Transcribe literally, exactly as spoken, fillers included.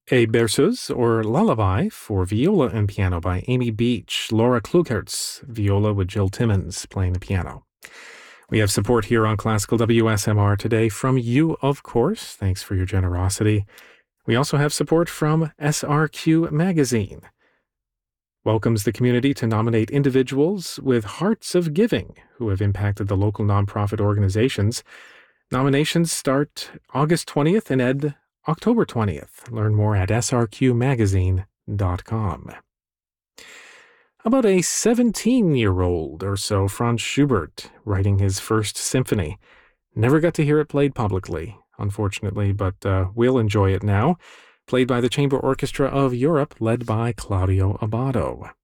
A Berceuse, or Lullaby, for viola and piano by Amy Beach, Laura Klugertz, viola with Jill Timmons playing the piano. We have support here on Classical W S M R today from you, of course. Thanks for your generosity. We also have support from S R Q Magazine. Welcomes the community to nominate individuals with hearts of giving who have impacted the local nonprofit organizations. Nominations start August twentieth and end October twentieth. Learn more at s r q magazine dot com. About a seventeen-year-old or so, Franz Schubert, writing his first symphony. Never got to hear it played publicly, unfortunately, but uh, we'll enjoy it now. Played by the Chamber Orchestra of Europe, led by Claudio Abbado.